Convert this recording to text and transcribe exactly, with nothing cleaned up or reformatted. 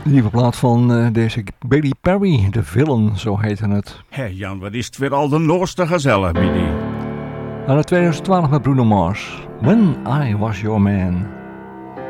Nieuwe plaat van uh, deze Katy Perry, The Villain, zo heette het. Hé hey Jan, wat is het weer al de noorste gezellig, Biddy. Aan het twintig twaalf met Bruno Mars, When I Was Your Man.